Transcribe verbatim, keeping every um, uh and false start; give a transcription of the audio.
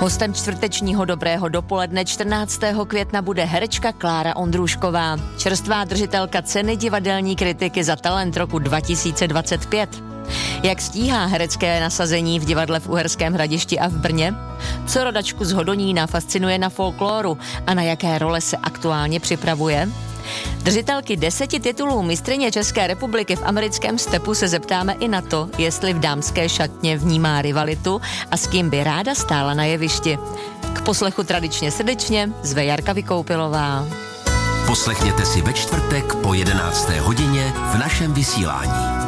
Hostem čtvrtečního Dobrého dopoledne čtrnáctého května bude herečka Klára Ondrušková, čerstvá držitelka ceny divadelní kritiky za talent roku dva tisíce dvacet pět. Jak stíhá herecké nasazení v divadle v Uherském Hradišti a v Brně? Co rodačku z Hodonína fascinuje na folkloru a na jaké role se aktuálně připravuje? Držitelky deseti titulů mistryně České republiky v americkém stepu se zeptáme i na to, jestli v dámské šatně vnímá rivalitu a s kým by ráda stála na jevišti. K poslechu tradičně srdečně zve Jarka Vykoupilová. Poslechněte si ve čtvrtek po jedenácté hodině v našem vysílání.